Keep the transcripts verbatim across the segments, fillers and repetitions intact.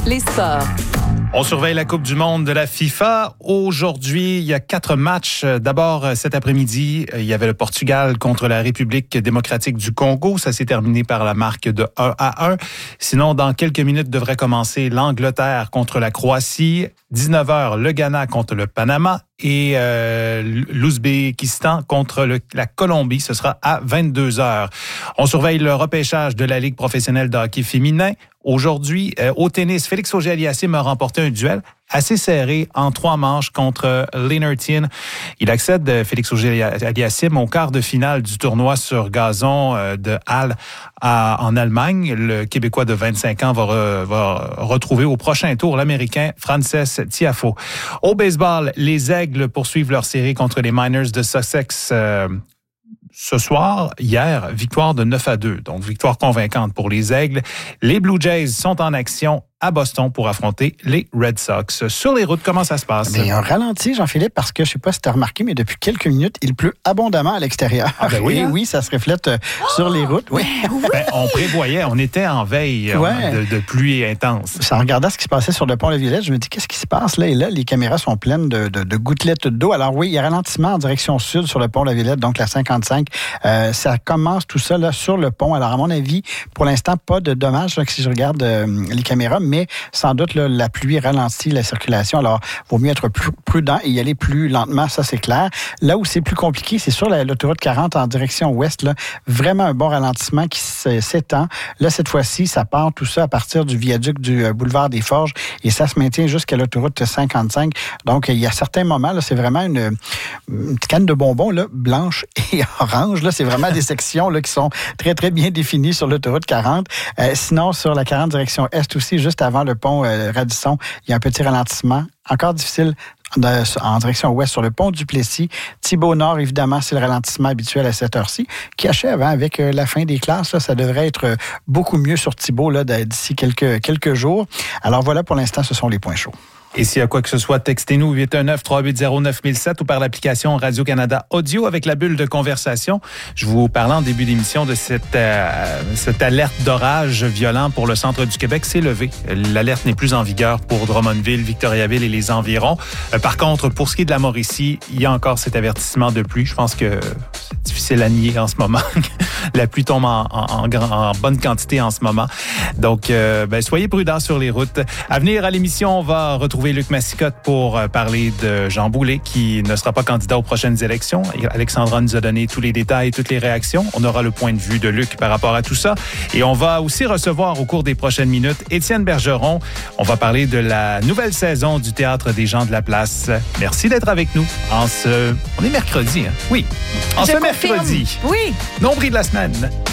les sports. On surveille la Coupe du monde de la FIFA. Aujourd'hui, il y a quatre matchs. D'abord, cet après-midi, il y avait le Portugal contre la République démocratique du Congo. Ça s'est terminé par la marque de un à un. Sinon, dans quelques minutes, devrait commencer l'Angleterre contre la Croatie. dix-neuf heures, le Ghana contre le Panama. Et euh, l'Ouzbékistan contre le, la Colombie. Ce sera à vingt-deux heures. On surveille le repêchage de la Ligue professionnelle de hockey féminin. Aujourd'hui, euh, au tennis, Félix Auger-Aliassime a remporté un duel assez serré en trois manches contre Lennart Thien. Il accède, Félix Auger-Aliassime, au quart de finale du tournoi sur gazon de Halle à, en Allemagne. Le Québécois de vingt-cinq ans va, re, va retrouver au prochain tour l'Américain Frances Tiafoe. Au baseball, les Aigles poursuivent leur série contre les Miners de Sussex euh, ce soir. Hier, victoire de neuf à deux, donc victoire convaincante pour les Aigles. Les Blue Jays sont en action à Boston pour affronter les Red Sox. Sur les routes, comment ça se passe? Bien, on ralentit, Jean-Philippe, parce que je ne sais pas si tu as remarqué, mais depuis quelques minutes, il pleut abondamment à l'extérieur. Ah ben oui, Et hein? oui, ça se reflète euh, oh! sur les routes. Oui. Ben, on prévoyait, on était en veille ouais. de, de pluie intense. En regardant ce qui se passait sur le pont La Villette, je me dis, qu'est-ce qui se passe là? Et là, les caméras sont pleines de, de, de gouttelettes d'eau. Alors oui, il y a ralentissement en direction sud sur le pont La Villette, donc la cinquante-cinq. Euh, ça commence tout ça là, sur le pont. Alors à mon avis, pour l'instant, pas de dommages là, si je regarde euh, les caméras, mais sans doute là, la pluie ralentit la circulation. Alors, il vaut mieux être plus prudent et y aller plus lentement, ça c'est clair. Là où c'est plus compliqué, c'est sur la, l'autoroute quarante en direction ouest. Là, vraiment un bon ralentissement qui s'étend. Là, cette fois-ci, ça part tout ça à partir du viaduc du boulevard des Forges et ça se maintient jusqu'à l'autoroute cinquante-cinq. Donc, il y a certains moments, là, c'est vraiment une, une petite canne de bonbons là, blanche et orange. Là, c'est vraiment des sections là, qui sont très, très bien définies sur l'autoroute quarante. Euh, sinon, sur la quarante direction est aussi, juste avant le pont euh, Radisson, il y a un petit ralentissement. Encore difficile de, en direction ouest sur le pont du Plessis. Thibault-Nord, évidemment, c'est le ralentissement habituel à cette heure-ci, qui achève hein, avec euh, la fin des classes. Là, ça devrait être euh, beaucoup mieux sur Thibault là, d'ici quelques, quelques jours. Alors voilà, pour l'instant, ce sont les points chauds. Et s'il y a quoi que ce soit, textez-nous huit un neuf, trois huit zéro, neuf mille sept ou par l'application Radio-Canada Audio avec la bulle de conversation. Je vous parlais en début d'émission de cette, euh, cette alerte d'orage violent pour le centre du Québec. C'est levé. L'alerte n'est plus en vigueur pour Drummondville, Victoriaville et les environs. Euh, par contre, pour ce qui est de la Mauricie, il y a encore cet avertissement de pluie. Je pense que c'est difficile à nier en ce moment. La pluie tombe en, en, en, grand, en bonne quantité en ce moment. Donc, euh, ben, soyez prudents sur les routes. À venir à l'émission, on va retrouver Luc Massicotte pour parler de Jean Boulet, qui ne sera pas candidat aux prochaines élections. Alexandra nous a donné tous les détails et toutes les réactions. On aura le point de vue de Luc par rapport à tout ça. Et on va aussi recevoir au cours des prochaines minutes Étienne Bergeron. On va parler de la nouvelle saison du Théâtre des gens de la place. Merci d'être avec nous. En ce... On est mercredi, hein? Oui. En Je ce confirme. mercredi. Oui. Nombril de la semaine.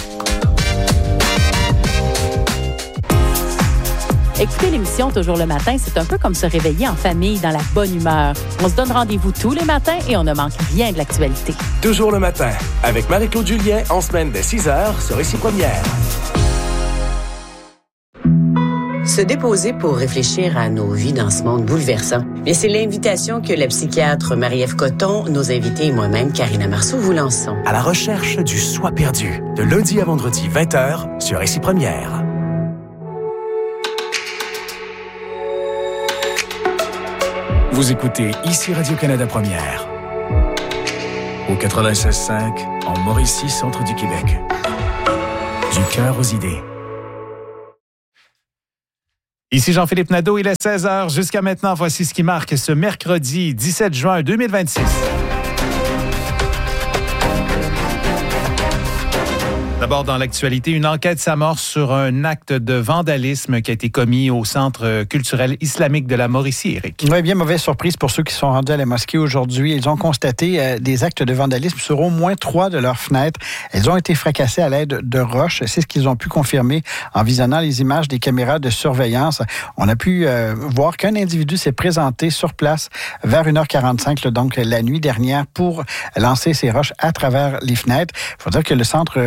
Écouter l'émission Toujours le matin, c'est un peu comme se réveiller en famille dans la bonne humeur. On se donne rendez-vous tous les matins et on ne manque rien de l'actualité. Toujours le matin, avec Marie-Claude Julien, en semaine dès six heures sur Ici Première. Se déposer pour réfléchir à nos vies dans ce monde bouleversant. Mais c'est l'invitation que la psychiatre Marie-Ève Coton, nos invités et moi-même, Karina Marceau, vous lançons. À la recherche du soi perdu, de lundi à vendredi, vingt heures, sur Ici Première. Vous écoutez Ici Radio-Canada Première. Au quatre-vingt-seize cinq, en Mauricie, centre du Québec. Du cœur aux idées. Ici Jean-Philippe Nadeau, il est seize heures. Jusqu'à maintenant, voici ce qui marque ce mercredi dix-sept juin deux mille vingt-six. D'abord, dans l'actualité, une enquête s'amorce sur un acte de vandalisme qui a été commis au Centre culturel islamique de la Mauricie, Éric. Oui, bien mauvaise surprise pour ceux qui sont rendus à la mosquée aujourd'hui. Ils ont constaté euh, des actes de vandalisme sur au moins trois de leurs fenêtres. Elles ont été fracassées à l'aide de roches. C'est ce qu'ils ont pu confirmer en visionnant les images des caméras de surveillance. On a pu euh, voir qu'un individu s'est présenté sur place vers une heure quarante-cinq, là, donc la nuit dernière, pour lancer ces roches à travers les fenêtres. Il faut dire que le centre... Euh,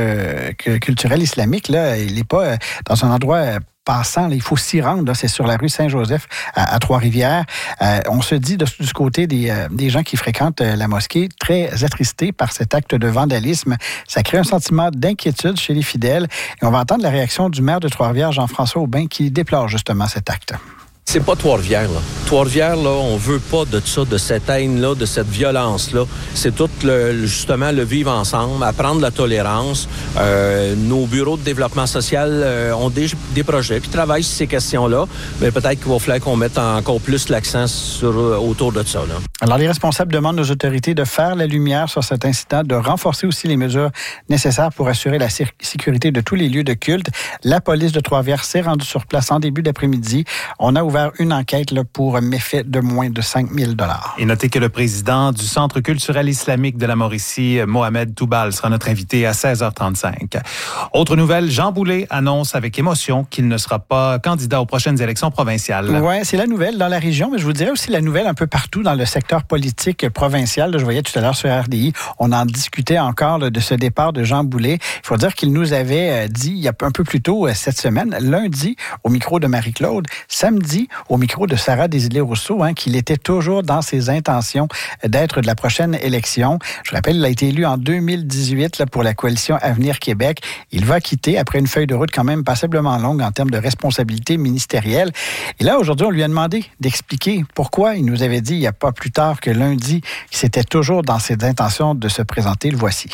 euh, culturel islamique, là, il n'est pas euh, dans un endroit... Euh, passant, là, il faut s'y rendre. Là, c'est sur la rue Saint-Joseph à, à Trois-Rivières. Euh, on se dit de, du côté des, euh, des gens qui fréquentent euh, la mosquée très attristés par cet acte de vandalisme. Ça crée un sentiment d'inquiétude chez les fidèles. Et on va entendre la réaction du maire de Trois-Rivières, Jean-François Aubin, qui déplore justement cet acte. C'est pas Trois-Rivières, là. Trois-Rivières, là, on veut pas de ça, de cette haine-là, de cette violence-là. C'est tout, le, justement, le vivre ensemble, apprendre la tolérance. Euh, nos bureaux de développement social euh, ont des, des projets, puis travaillent sur ces questions-là. Mais peut-être qu'il va falloir qu'on mette encore plus l'accent sur, autour de ça, là. Alors, les responsables demandent aux autorités de faire la lumière sur cet incident, de renforcer aussi les mesures nécessaires pour assurer la sécurité de tous les lieux de culte. La police de Trois-Rivières s'est rendue sur place en début d'après-midi. On a ouvert une enquête là, pour méfait de moins de cinq mille dollars. Et notez que le président du Centre culturel islamique de la Mauricie, Mohamed Toubal, sera notre invité à seize heures trente-cinq. Autre nouvelle, Jean Boulet annonce avec émotion qu'il ne sera pas candidat aux prochaines élections provinciales. Oui, c'est la nouvelle dans la région, mais je vous dirais aussi la nouvelle un peu partout dans le secteur politique provincial. Là, je voyais tout à l'heure sur R D I, on en discutait encore là, de ce départ de Jean Boulet. Il faut dire qu'il nous avait dit il y a un peu plus tôt cette semaine, lundi, au micro de Marie-Claude, samedi, au micro de Sarah Desilets-Rousseau, hein, qu'il était toujours dans ses intentions d'être de la prochaine élection. Je rappelle, il a été élu en deux mille dix-huit là, pour la coalition Avenir Québec. Il va quitter après une feuille de route quand même passablement longue en termes de responsabilité ministérielle. Et là, aujourd'hui, on lui a demandé d'expliquer pourquoi il nous avait dit il n'y a pas plus tard que lundi qu'il était toujours dans ses intentions de se présenter. Le voici.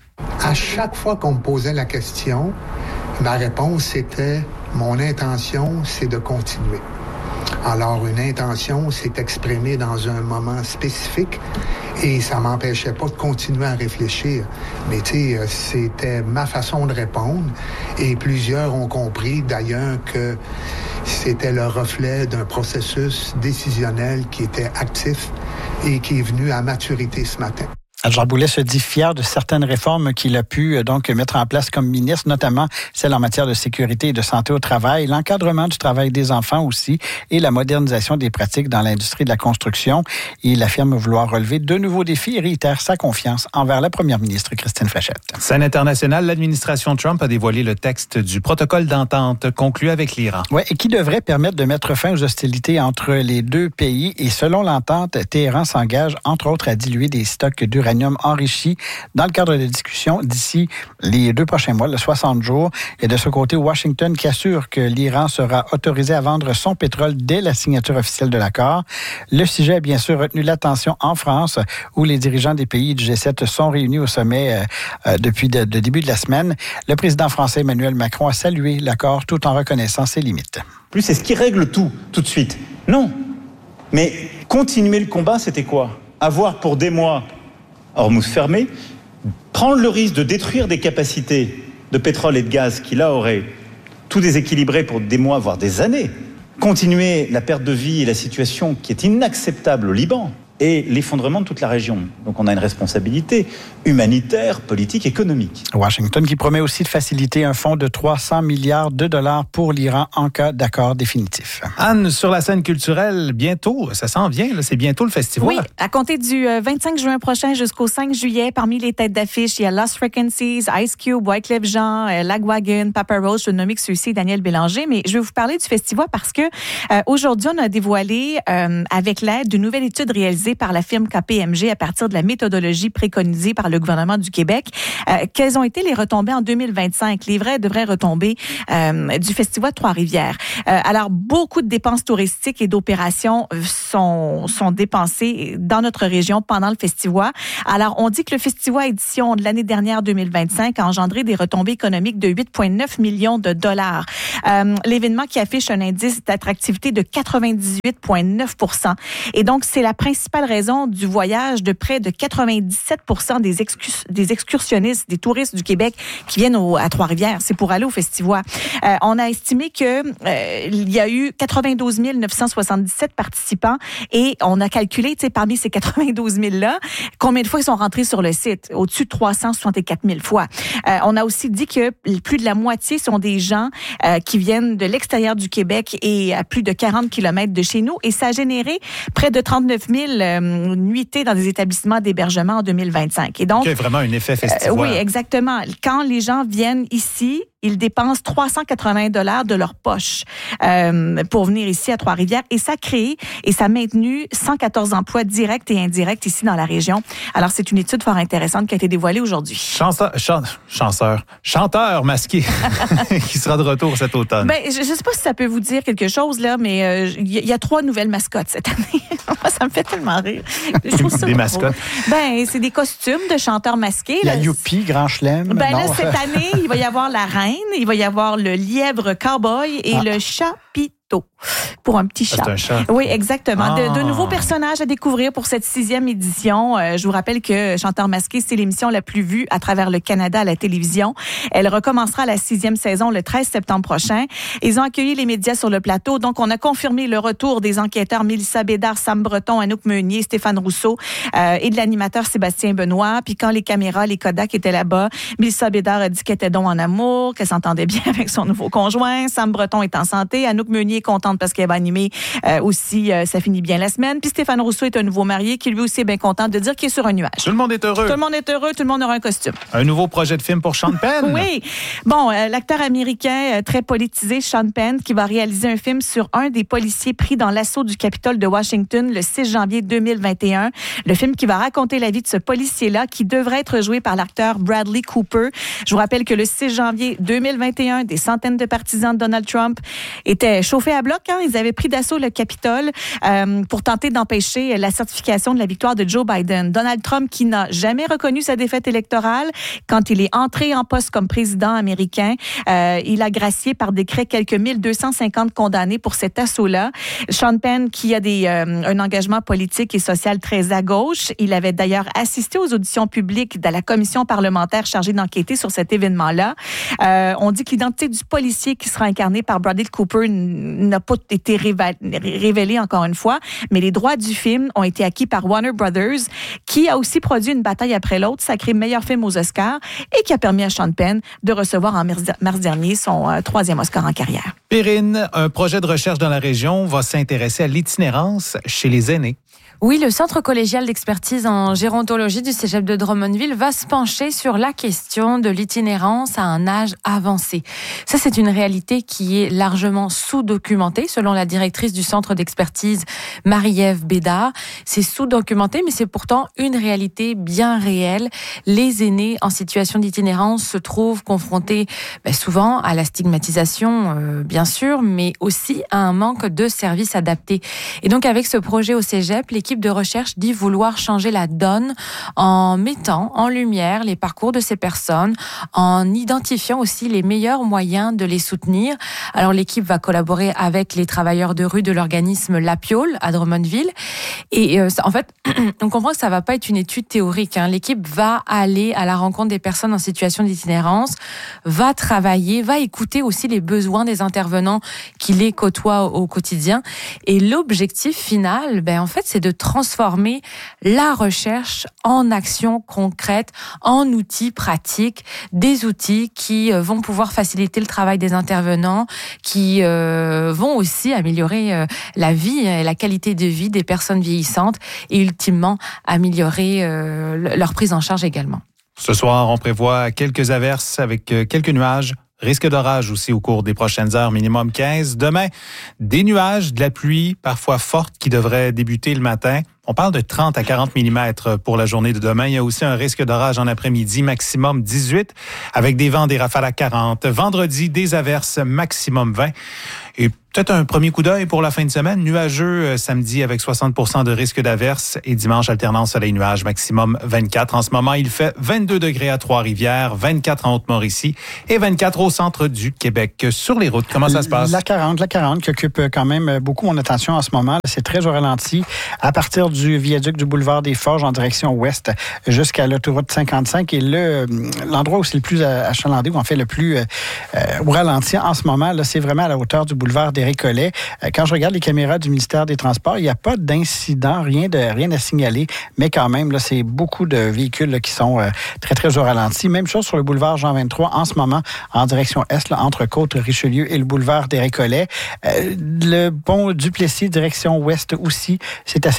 À chaque fois qu'on me posait la question, ma réponse c'était « Mon intention, c'est de continuer ». Alors, une intention s'est exprimée dans un moment spécifique et ça m'empêchait pas de continuer à réfléchir. Mais tu sais, c'était ma façon de répondre et plusieurs ont compris d'ailleurs que c'était le reflet d'un processus décisionnel qui était actif et qui est venu à maturité ce matin. Jean Boulet se dit fier de certaines réformes qu'il a pu donc mettre en place comme ministre, notamment celle en matière de sécurité et de santé au travail, l'encadrement du travail des enfants aussi et la modernisation des pratiques dans l'industrie de la construction. Il affirme vouloir relever de nouveaux défis et réitère sa confiance envers la première ministre Christine Fréchette. Scène internationale, l'administration Trump a dévoilé le texte du protocole d'entente conclu avec l'Iran. Oui, et qui devrait permettre de mettre fin aux hostilités entre les deux pays. Et selon l'entente, Téhéran s'engage entre autres à diluer des stocks d'uranium enrichi dans le cadre des discussions d'ici les deux prochains mois, le soixante jours. Et de ce côté, Washington qui assure que l'Iran sera autorisé à vendre son pétrole dès la signature officielle de l'accord. Le sujet a bien sûr retenu l'attention en France, où les dirigeants des pays du G sept sont réunis au sommet euh, depuis le de début de la semaine. Le président français Emmanuel Macron a salué l'accord tout en reconnaissant ses limites. Plus, c'est ce qui règle tout, tout de suite. Non. Mais continuer le combat, c'était quoi? Avoir pour des mois Hormuz fermé, prendre le risque de détruire des capacités de pétrole et de gaz qui, là, auraient tout déséquilibré pour des mois, voire des années. Continuer la perte de vie et la situation qui est inacceptable au Liban et l'effondrement de toute la région. Donc on a une responsabilité humanitaire, politique, économique. Washington qui promet aussi de faciliter un fonds de trois cents milliards de dollars pour l'Iran en cas d'accord définitif. Anne, sur la scène culturelle, bientôt, ça s'en vient, là, c'est bientôt le festival. Oui, à compter du vingt-cinq juin prochain jusqu'au cinq juillet, parmi les têtes d'affiche, il y a Lost Frequencies, Ice Cube, Wyclef Jean, Lagwagon, Papa Roach, je nomme que ceux-ci, Daniel Bélanger. Mais je vais vous parler du festival parce que euh, aujourd'hui, on a dévoilé, euh, avec l'aide d'une nouvelle étude réalisée par la firme K P M G à partir de la méthodologie préconisée par le gouvernement du Québec. Euh, quelles ont été les retombées en deux mille vingt-cinq, les vraies de vraies retombées euh, du Festival de Trois-Rivières? Euh, alors, beaucoup de dépenses touristiques et d'opérations sont, sont dépensées dans notre région pendant le festival. Alors, on dit que le festival édition de l'année dernière, deux mille vingt-cinq, a engendré des retombées économiques de huit virgule neuf millions de dollars. Euh, l'événement qui affiche un indice d'attractivité de quatre-vingt-dix-huit virgule neuf pour cent. Et donc, c'est la principale raison du voyage de près de quatre-vingt-dix-sept pour cent des, excurs- des excursionnistes, des touristes du Québec qui viennent au, à Trois-Rivières. C'est pour aller au festival. Euh, on a estimé que euh, il y a eu quatre-vingt-douze mille neuf cent soixante-dix-sept participants et on a calculé, tu sais, parmi ces quatre-vingt-douze mille-là, combien de fois ils sont rentrés sur le site? Au-dessus de trois cent soixante-quatre mille fois. Euh, on a aussi dit que plus de la moitié sont des gens euh, qui viennent de l'extérieur du Québec et à plus de quarante kilomètres de chez nous et ça a généré près de trente-neuf mille euh, nuitées dans des établissements d'hébergement en deux mille vingt-cinq. Et donc, il y a vraiment un effet festival. Euh, oui, exactement. Quand les gens viennent ici, ils dépensent trois cent quatre-vingts dollars de leur poche euh, pour venir ici à Trois-Rivières. Et ça crée et ça a maintenu cent quatorze emplois directs et indirects ici dans la région. Alors, c'est une étude fort intéressante qui a été dévoilée aujourd'hui. Chanceur, chan, chanceur, chanteur masqué qui sera de retour cet automne. Ben, je ne sais pas si ça peut vous dire quelque chose, là, mais il euh, y, y a trois nouvelles mascottes cette année. Ça me fait tellement rire. Je trouve ça des drôle. mascottes? Ben, c'est des costumes de chanteurs masqués. La là. Youpi, Grand Chelem. Ben non. là, cette année, il va y avoir la reine, il va y avoir le lièvre cowboy et ah. le chapiteau. Pour un petit chat. C'est un chat. Oui, exactement. Ah. De, de nouveaux personnages à découvrir pour cette sixième édition. Euh, je vous rappelle que Chanteur masqué, c'est l'émission la plus vue à travers le Canada à la télévision. Elle recommencera la sixième saison le treize septembre prochain. Ils ont accueilli les médias sur le plateau. Donc, on a confirmé le retour des enquêteurs Mélissa Bédard, Sam Breton, Anouk Meunier, Stéphane Rousseau euh, et de l'animateur Sébastien Benoît. Puis quand les caméras, les Kodak étaient là-bas, Mélissa Bédard a dit qu'elle était donc en amour, qu'elle s'entendait bien avec son nouveau conjoint. Sam Breton est en santé. Anouk Meunier est contente parce qu'elle va animer euh, aussi euh, Ça finit bien la semaine. Puis Stéphane Rousseau est un nouveau marié qui lui aussi est bien content de dire qu'il est sur un nuage. Tout le monde est heureux. Tout le monde est heureux, tout le monde aura un costume. Un nouveau projet de film pour Sean Penn. Oui. Bon, euh, l'acteur américain euh, très politisé, Sean Penn, qui va réaliser un film sur un des policiers pris dans l'assaut du Capitole de Washington le six janvier deux mille vingt et un. Le film qui va raconter la vie de ce policier-là qui devrait être joué par l'acteur Bradley Cooper. Je vous rappelle que le six janvier deux mille vingt et un, des centaines de partisans de Donald Trump étaient chauffés à bloc. Hein. Ils avaient pris d'assaut le Capitole euh, pour tenter d'empêcher la certification de la victoire de Joe Biden. Donald Trump, qui n'a jamais reconnu sa défaite électorale, quand il est entré en poste comme président américain, euh, il a gracié par décret quelques mille deux cent cinquante condamnés pour cet assaut-là. Sean Penn, qui a des, euh, un engagement politique et social très à gauche, il avait d'ailleurs assisté aux auditions publiques de la commission parlementaire chargée d'enquêter sur cet événement-là. Euh, on dit que l'identité du policier qui sera incarné par Bradley Cooper n'a pas été révélée encore une fois, mais les droits du film ont été acquis par Warner Brothers, qui a aussi produit Une bataille après l'autre, sacré meilleur film aux Oscars, et qui a permis à Sean Penn de recevoir en mars dernier son euh, troisième Oscar en carrière. Perrine, un projet de recherche dans la région va s'intéresser à l'itinérance chez les aînés. Oui, le Centre collégial d'expertise en gérontologie du Cégep de Drummondville va se pencher sur la question de l'itinérance à un âge avancé. Ça, c'est une réalité qui est largement sous-documentée, selon la directrice du Centre d'expertise, Marie-Ève Bédard. C'est sous-documenté, mais c'est pourtant une réalité bien réelle. Les aînés en situation d'itinérance se trouvent confrontés ben, souvent à la stigmatisation, euh, bien sûr, mais aussi à un manque de services adaptés. Et donc, avec ce projet au Cégep, les L'équipe de recherche dit vouloir changer la donne en mettant en lumière les parcours de ces personnes, en identifiant aussi les meilleurs moyens de les soutenir. Alors l'équipe va collaborer avec les travailleurs de rue de l'organisme La Piole à Drummondville. Et euh, en fait, on comprend que ça va pas être une étude théorique. Hein. L'équipe va aller à la rencontre des personnes en situation d'itinérance, va travailler, va écouter aussi les besoins des intervenants qui les côtoient au, au quotidien. Et l'objectif final, ben en fait, c'est de transformer la recherche en actions concrètes, en outils pratiques, des outils qui vont pouvoir faciliter le travail des intervenants, qui euh, vont aussi améliorer euh, la vie et la qualité de vie des personnes vieillissantes et ultimement améliorer euh, leur prise en charge également. Ce soir, on prévoit quelques averses avec quelques nuages. Risque d'orage aussi au cours des prochaines heures, minimum quinze. Demain, des nuages, de la pluie, parfois forte, qui devrait débuter le matin. On parle de trente à quarante millimètres pour la journée de demain. Il y a aussi un risque d'orage en après-midi, maximum dix-huit, avec des vents, des rafales à quarante. Vendredi, des averses, maximum vingt. Et peut-être un premier coup d'œil pour la fin de semaine. Nuageux samedi avec soixante pour cent de risque d'averse et dimanche, alternance soleil-nuage, maximum vingt-quatre. En ce moment, il fait vingt-deux degrés à Trois-Rivières, vingt-quatre en Haute-Mauricie et vingt-quatre au centre du Québec. Sur les routes, comment ça se passe? La quarante, la quarante qui occupe quand même beaucoup mon attention en ce moment. C'est très au ralenti. À partir du viaduc du boulevard des Forges en direction ouest jusqu'à l'autoroute cinquante-cinq. Et le, l'endroit où c'est le plus achalandé, où on fait le plus euh, au ralenti en ce moment, là, c'est vraiment à la hauteur du boulevard des Récollets. Quand je regarde les caméras du ministère des Transports, il n'y a pas d'incident, rien de rien à signaler, mais quand même, là, c'est beaucoup de véhicules là, qui sont euh, très, très au ralenti. Même chose sur le boulevard Jean vingt-trois en ce moment, en direction est, là, entre Côte-Richelieu et le boulevard des Récollets. Euh, le pont Duplessis, direction ouest aussi, c'est assez complexe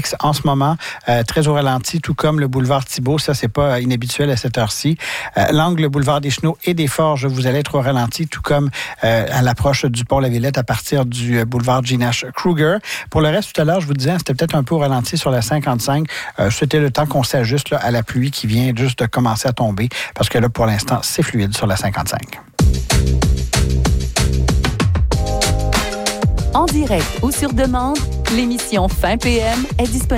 Félix, en ce moment, euh, très au ralenti, tout comme le boulevard Thibault. Ça, c'est pas inhabituel à cette heure-ci. Euh, l'angle boulevard des Chenaux et des Forges, vous allez être au ralenti, tout comme euh, à l'approche du pont La Villette à partir du euh, boulevard Ginash Kruger. Pour le reste, tout à l'heure, je vous disais, c'était peut-être un peu au ralenti sur la cinquante-cinq. Euh, c'était le temps qu'on s'ajuste là, à la pluie qui vient juste de commencer à tomber, parce que là, pour l'instant, c'est fluide sur la cinquante-cinq. En direct ou sur demande, l'émission Fin P M est disponible